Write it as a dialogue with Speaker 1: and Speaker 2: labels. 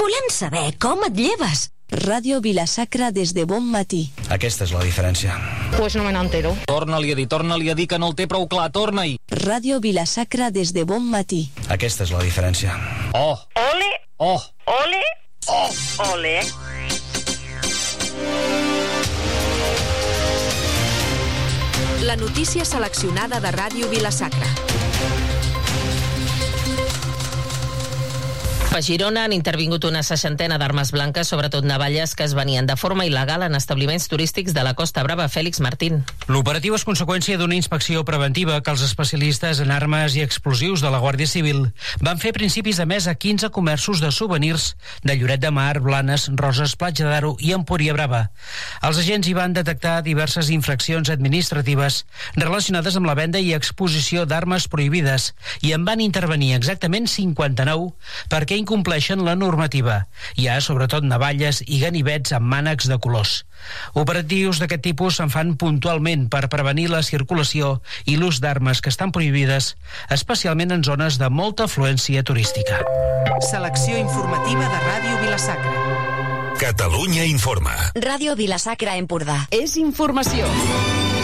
Speaker 1: Volem saber com et lleves.
Speaker 2: Ràdio Vila-sacra des de bon matí.
Speaker 3: Aquesta és la diferència.
Speaker 4: Pues no me n'entero.
Speaker 5: Torna-li a dir que no el té prou clar, torna-hi.
Speaker 2: Ràdio Vila-sacra des de bon matí.
Speaker 3: Aquesta és la diferència.
Speaker 5: Oh!
Speaker 4: Ole!
Speaker 5: Oh!
Speaker 4: Ole!
Speaker 5: Oh!
Speaker 4: Ole!
Speaker 1: La notícia seleccionada de Ràdio Vila-sacra.
Speaker 6: A Girona han intervingut una 60 d'armes blanques, sobretot navalles, que es venien de forma il·legal en establiments turístics de la Costa Brava. Fèlix Martín.
Speaker 7: L'operatiu és conseqüència d'una inspecció preventiva que els especialistes en armes i explosius de la Guàrdia Civil van fer a principis de mes a 15 comerços de souvenirs de Lloret de Mar, Blanes, Roses, Platja d'Aro i Empúria Brava. Els agents hi van detectar diverses infraccions administratives relacionades amb la venda i exposició d'armes prohibides i en van intervenir exactament 59 perquè incompleixen la normativa. Hi ha sobretot navalles i ganivets amb mànecs de colors. Operatius d'aquest tipus se'n fan puntualment per prevenir la circulació i l'ús d'armes que estan prohibides, especialment en zones de molta afluència turística.
Speaker 8: Selecció informativa de Ràdio Vila-sacra.
Speaker 9: Catalunya informa.
Speaker 1: Ràdio Vila-sacra Empordà.
Speaker 8: És informació.